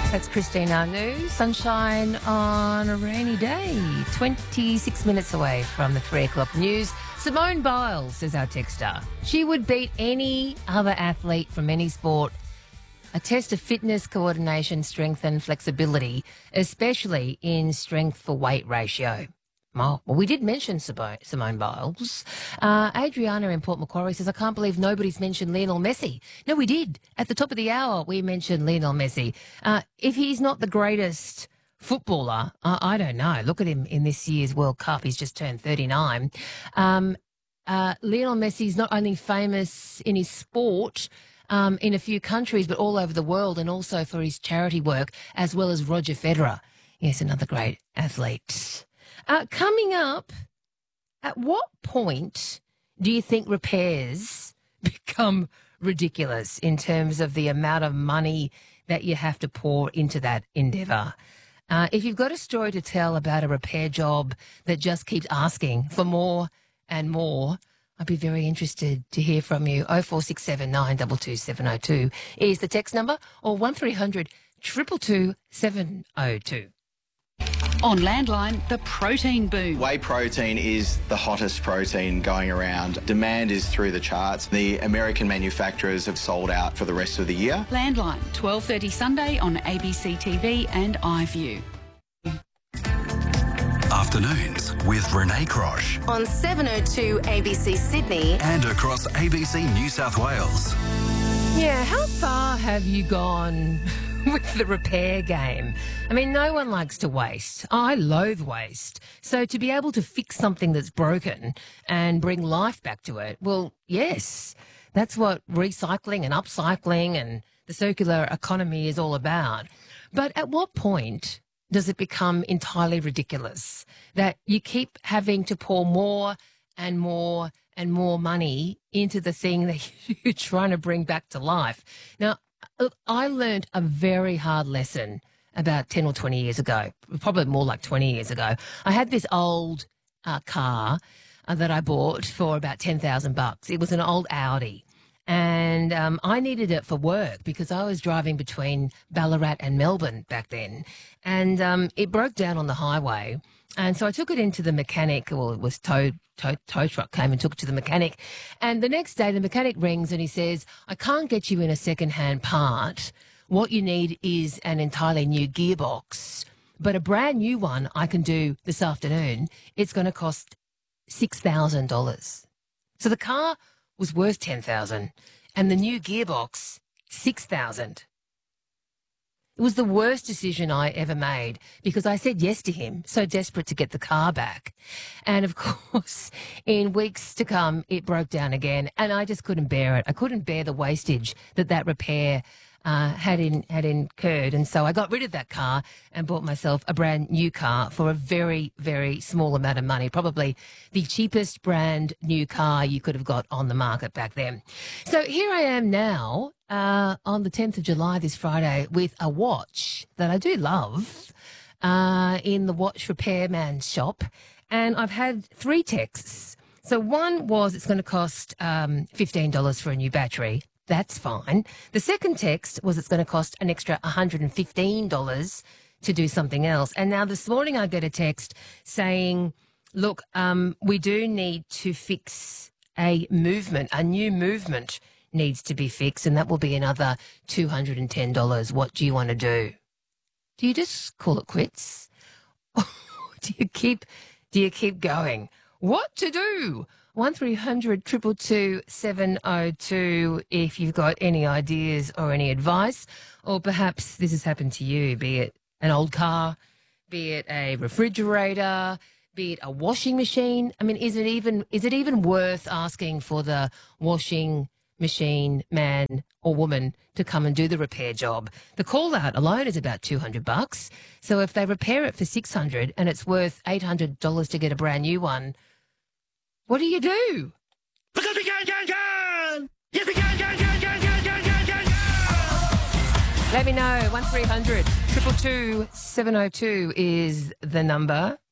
That's Christine Anu. Sunshine on a rainy day. 26 minutes away from the 3 o'clock news. Simone Biles is our texter. She would beat any other athlete from any sport. A test of fitness, coordination, strength and flexibility, especially in strength for weight ratio. Well, we did mention Simone Biles. Adriana in Port Macquarie says, I can't believe nobody's mentioned Lionel Messi. No, we did. At the top of the hour, we mentioned Lionel Messi. If he's not the greatest footballer, I don't know. Look at him in this year's World Cup. He's just turned 39. Lionel Messi's not only famous in his sport, in a few countries, but all over the world, and also for his charity work, as well as Roger Federer. Yes, another great athlete. Coming up, at what point do you think repairs become ridiculous in terms of the amount of money that you have to pour into that endeavour? If you've got a story to tell about a repair job that just keeps asking for more and more, I'd be very interested to hear from you. 0467 922 702 is the text number, or 1300 222 702. On Landline, the protein boom. Whey protein is the hottest protein going around. Demand is through the charts. The American manufacturers have sold out for the rest of the year. Landline, 12:30 Sunday on ABC TV and iView. Afternoons with Renee Crosh. On 702 ABC Sydney. And across ABC New South Wales. Yeah, how far have you gone with the repair game? I mean, no one likes to waste. I loathe waste. So to be able to fix something that's broken and bring life back to it, well, yes, that's what recycling and upcycling and the circular economy is all about. But at what point does it become entirely ridiculous that you keep having to pour more and more and more money into the thing that you're trying to bring back to life? Now, look, I learned a very hard lesson about 10 or 20 years ago, probably more like 20 years ago. I had this old car that I bought for about $10,000. It was an old Audi. And I needed it for work because I was driving between Ballarat and Melbourne back then. And it broke down on the highway. And so I took it into the mechanic. Well, it was tow truck came and took it to the mechanic. And the next day the mechanic rings and he says, I can't get you in a second-hand part. What you need is an entirely new gearbox. But a brand new one I can do this afternoon. It's going to cost $6,000. So the car was worth $10,000 and the new gearbox $6,000. It was the worst decision I ever made because I said yes to him, so desperate to get the car back. And of course, in weeks to come, it broke down again and I just couldn't bear it. I couldn't bear the wastage that repair had incurred. And so I got rid of that car and bought myself a brand new car for a very, very small amount of money, probably the cheapest brand new car you could have got on the market back then. So here I am now on the 10th of July, this Friday, with a watch that I do love in the watch repairman's shop. And I've had 3 texts. So one was it's going to cost $15 for a new battery. That's fine. The second text was it's going to cost an extra $115 to do something else. And now this morning I get a text saying, look, we do need to fix a new movement needs to be fixed, and that will be another $210. What do you want to do? Do you just call it quits? Or do you keep going? What to do? 1300 222 702 if you've got any ideas or any advice, or perhaps this has happened to you, be it an old car, be it a refrigerator, be it a washing machine. I mean, is it even worth asking for the washing machine man or woman to come and do the repair job? The call out alone is about $200. So if they repair it for $600 and it's worth $800 to get a brand new one, what do you do? Because we can! Yes, we can! Let me know. 1300 222 702 is the number.